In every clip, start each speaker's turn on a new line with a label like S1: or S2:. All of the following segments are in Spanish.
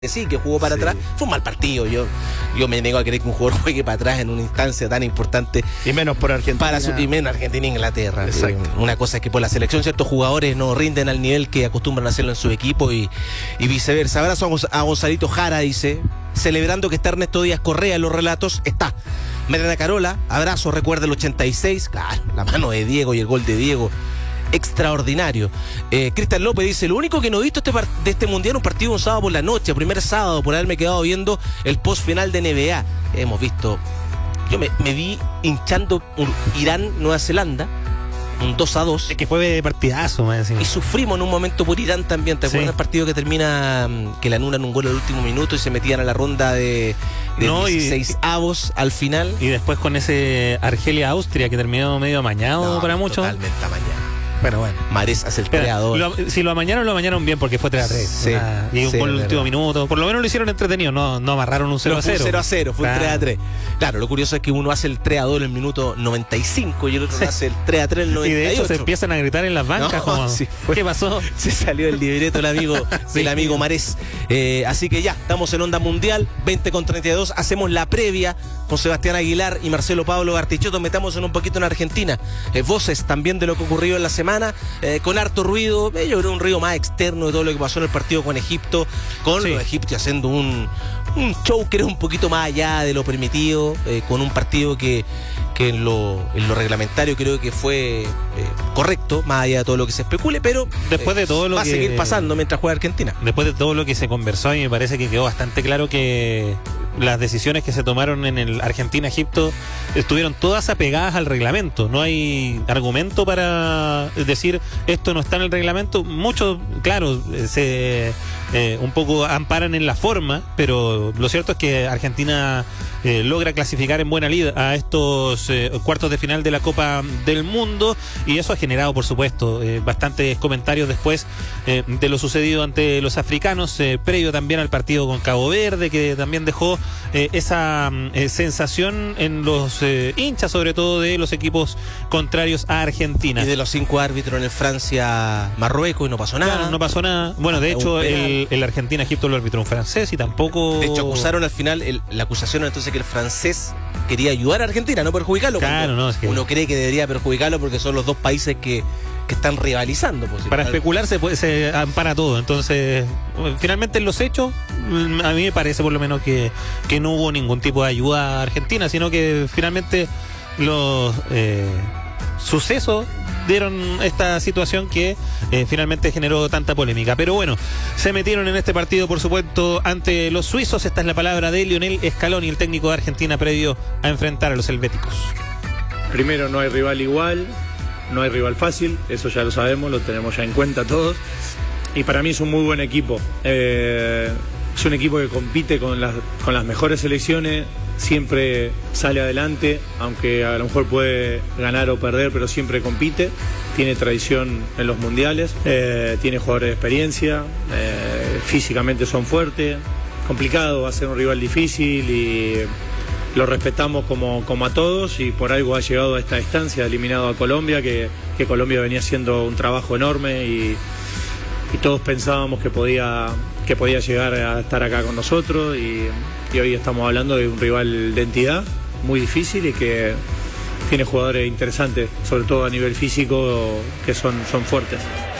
S1: Sí, que jugó para atrás, fue un mal partido. Yo me niego a creer que un jugador juegue para atrás en una instancia tan importante.
S2: Y menos por Argentina.
S1: Y menos Argentina e Inglaterra.
S2: Exacto.
S1: Una cosa es que por la selección ciertos jugadores no rinden al nivel que acostumbran a hacerlo en su equipo y viceversa. Abrazo a Gonzalito Jara, dice, celebrando que está Ernesto Díaz Correa en los relatos, está. Mariana Carola, abrazo, recuerda el 86, claro, la mano de Diego y el gol de Diego. Extraordinario. Cristian López dice, lo único que no he visto de este mundial un partido un sábado por la noche, primer sábado, por haberme quedado viendo el post final de NBA. Hemos visto, yo me vi hinchando un Irán-Nueva Zelanda, un 2-2.
S2: Es que fue partidazo, me decía.
S1: Y sufrimos en un momento por Irán también. ¿Te acuerdas del partido que termina, que le anulan un gol al último minuto y se metían a la ronda de 16 avos al final?
S2: Y después con ese Argelia-Austria que terminó medio amañado para muchos.
S1: Totalmente amañado.
S2: Pero bueno.
S1: Marés hace el creador.
S2: Si lo amañaron bien porque fue 3-3.
S1: Sí,
S2: y un gol en el último minuto. Por lo menos lo hicieron entretenido, no amarraron un 0-0.
S1: Fue 0-0, fue un 3-3. Claro, lo curioso es que uno hace el 3-2 en el minuto 95 y el otro hace el 3-3 en el 98.
S2: Y de hecho se empiezan a gritar en las bancas como, ¿qué pasó?
S1: Se salió el libreto el amigo Marés. Así que ya, estamos en onda mundial, 20:32. Hacemos la previa con Sebastián Aguilar y Marcelo Pablo Gartichotto. Metamos un poquito en Argentina. Voces también de lo que ocurrió en la semana. Con harto ruido, yo creo un ruido más externo de todo lo que pasó en el partido con Egipto, con los egipcios haciendo un show creo un poquito más allá de lo permitido, con un partido que en lo reglamentario creo que fue correcto, más allá de todo lo que se especule, pero
S2: después de todo lo
S1: va a seguir pasando mientras juega Argentina.
S2: Después de todo lo que se conversó, a mí me parece que quedó bastante claro que las decisiones que se tomaron en el Argentina-Egipto estuvieron todas apegadas al reglamento. No hay argumento para decir esto no está en el reglamento. Muchos, claro, se un poco amparan en la forma, pero lo cierto es que Argentina logra clasificar en buena lid a estos cuartos de final de la Copa del Mundo, y eso ha generado, por supuesto, bastantes comentarios después de lo sucedido ante los africanos, previo también al partido con Cabo Verde, que también dejó esa sensación en los hinchas, sobre todo de los equipos contrarios a Argentina.
S1: Y de los 5 árbitros en el Francia-Marruecos, y no pasó nada.
S2: Claro, no pasó nada. Bueno, de hecho, el Argentina-Egipto lo arbitró un francés y tampoco...
S1: De hecho, acusaron al final, la acusación entonces que el francés quería ayudar a Argentina, no perjudicarlo.
S2: Claro, no, es que...
S1: Uno cree que debería perjudicarlo porque son los dos países que están rivalizando. Pues,
S2: para especular se ampara todo. Entonces, finalmente en los hechos, a mí me parece por lo menos que no hubo ningún tipo de ayuda a Argentina, sino que finalmente los sucesos dieron esta situación que finalmente generó tanta polémica. Pero bueno, se metieron en este partido, por supuesto, ante los suizos. Esta es la palabra de Lionel Scaloni, el técnico de Argentina, previo a enfrentar a los helvéticos.
S3: Primero, no hay rival igual, no hay rival fácil, eso ya lo sabemos, lo tenemos ya en cuenta todos. Y para mí es un muy buen equipo. Es un equipo que compite con las mejores selecciones, siempre sale adelante, aunque a lo mejor puede ganar o perder, pero siempre compite. Tiene tradición en los mundiales, tiene jugadores de experiencia, físicamente son fuertes. Complicado, va a ser un rival difícil y lo respetamos como a todos, y por algo ha llegado a esta instancia, eliminado a Colombia, que Colombia venía haciendo un trabajo enorme y todos pensábamos que podía llegar a estar acá con nosotros, y hoy estamos hablando de un rival de entidad muy difícil y que tiene jugadores interesantes, sobre todo a nivel físico, que son fuertes.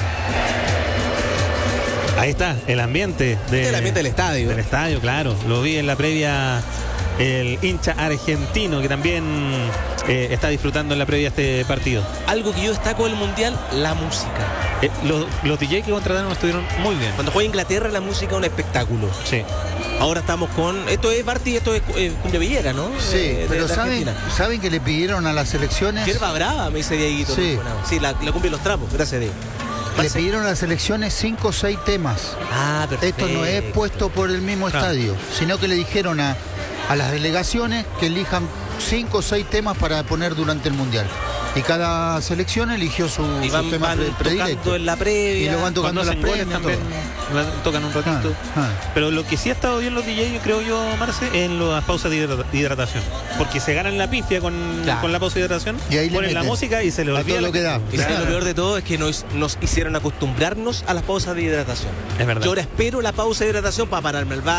S2: Ahí está, el ambiente
S1: del estadio.
S2: Del estadio, claro. Lo vi en la previa. El hincha argentino que también está disfrutando en la previa de este partido.
S1: Algo que yo destaco del Mundial, la música.
S2: Los DJ que contrataron estuvieron muy bien.
S1: Cuando juega Inglaterra, la música es un espectáculo.
S2: Sí.
S1: Ahora estamos con... Esto es Barty, esto es Cumbia Villera, ¿no?
S4: Sí, pero ¿saben que le pidieron a las elecciones?
S1: Hierba brava, me dice Dieguito.
S4: Sí.
S1: Sí, la cumbia y los trapos, gracias a Dios.
S4: Le pidieron a las elecciones 5 o 6 temas.
S1: Ah, perfecto.
S4: Esto no es puesto por el mismo estadio, sino que le dijeron a las delegaciones que elijan 5 o 6 temas para poner durante el Mundial. Y cada selección eligió su tema
S1: van
S4: predilecto.
S1: tocando en la previa.
S4: Y lo van tocando
S2: Cuando
S4: las
S2: hacen goles
S4: premias,
S2: también tocan un ratito. Pero lo que sí ha estado bien los DJ, creo yo, Marce, en las pausas de hidratación. Porque se ganan la pifia con la pausa de hidratación,
S4: Y ahí le
S2: ponen la
S4: meten
S2: música y se le
S4: a
S2: olvida
S4: todo lo que da.
S1: Y ¿sabes lo peor de todo? Es que nos hicieron acostumbrarnos a las pausas de hidratación.
S2: Es verdad.
S1: Yo ahora espero la pausa de hidratación para pararme al bar.